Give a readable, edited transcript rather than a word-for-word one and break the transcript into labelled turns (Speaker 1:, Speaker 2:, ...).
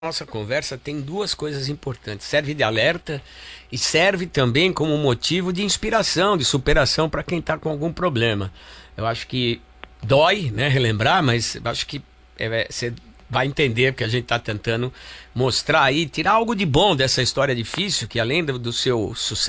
Speaker 1: Nossa conversa tem duas coisas importantes. Serve de alerta e serve também como motivo de inspiração, de superação para quem está com algum problema. Eu acho que dói, né, relembrar, mas eu acho que você vai entender que a gente está tentando mostrar aí, tirar algo de bom dessa história difícil, que além do seu sucesso,